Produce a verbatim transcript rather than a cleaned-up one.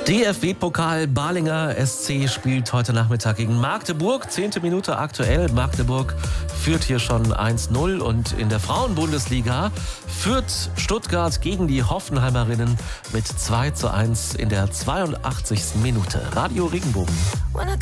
D F B-Pokal, Balinger S C spielt heute Nachmittag gegen Magdeburg. Zehnte Minute aktuell. Magdeburg führt hier schon eins null. Und in der Frauenbundesliga führt Stuttgart gegen die Hoffenheimerinnen mit zwei zu eins in der zweiundachtzigsten Minute. Radio Regenbogen.